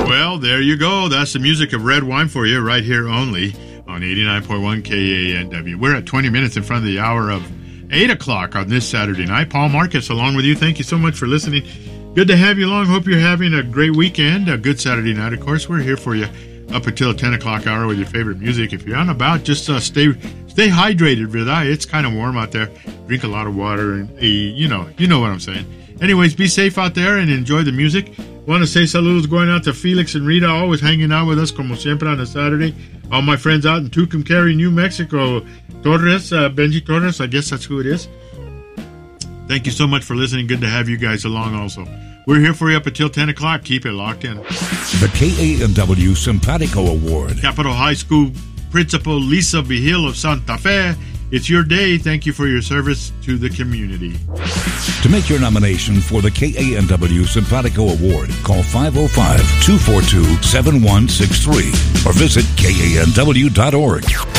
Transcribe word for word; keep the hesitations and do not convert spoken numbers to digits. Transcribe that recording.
Well, there you go. That's the music of red wine for you right here only on eighty-nine point one K A N W. We're at twenty minutes in front of the hour of eight o'clock on this Saturday night. Paul Marcus along with you. Thank you so much for listening. Good to have you along. Hope you're having a great weekend, a good Saturday night. Of course, we're here for you up until ten o'clock hour with your favorite music. If you're on about, just uh, stay stay hydrated, ¿verdad? It's kind of warm out there. Drink a lot of water, and uh, you know, you know what I'm saying. Anyways, be safe out there and enjoy the music. Want to say saludos going out to Felix and Rita, always hanging out with us, como siempre, on a Saturday. All my friends out in Tucumcari, New Mexico. Torres, uh, Benji Torres, I guess that's who it is. Thank you so much for listening. Good to have you guys along also. We're here for you up until ten o'clock. Keep it locked in. The K A N W Simpatico Award. Capital High School Principal Lisa Vigil of Santa Fe. It's your day. Thank you for your service to the community. To make your nomination for the K A N W Simpatico Award, call five oh five, two four two, seven one six three or visit K A N W dot org.